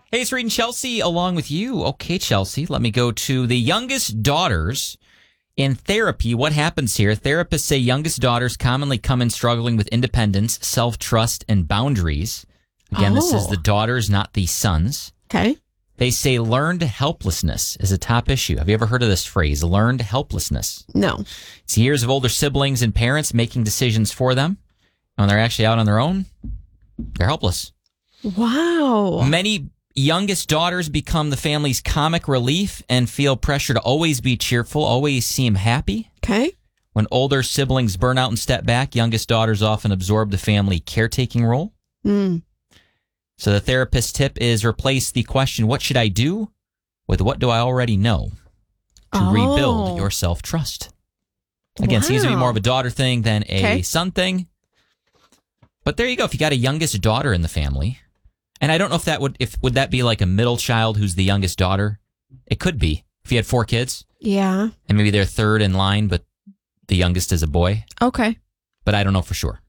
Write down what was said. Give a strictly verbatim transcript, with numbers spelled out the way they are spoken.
Hey, it's Reed and Chelsea along with you. Okay, Chelsea, let me go to the youngest daughters in therapy. What happens here? Therapists say youngest daughters commonly come in struggling with independence, self-trust, and boundaries. Again, oh. This is the daughters, not the sons. Okay. They say learned helplessness is a top issue. Have you ever heard of this phrase, learned helplessness? No. It's years of older siblings and parents making decisions for them. When they're actually out on their own, they're helpless. Wow. Many youngest daughters become the family's comic relief and feel pressure to always be cheerful, always seem happy. Okay. When older siblings burn out and step back, youngest daughters often absorb the family caretaking role. Mm. So the therapist's tip is replace the question, what should I do, with what do I already know, to oh. rebuild your self-trust. Again, wow. seems to be more of a daughter thing than a okay. son thing. But there you go. If you got a youngest daughter in the family, and I don't know if that would, if would that be like a middle child who's the youngest daughter? It could be. If you had four kids. Yeah. And maybe they're third in line, but the youngest is a boy. Okay. But I don't know for sure.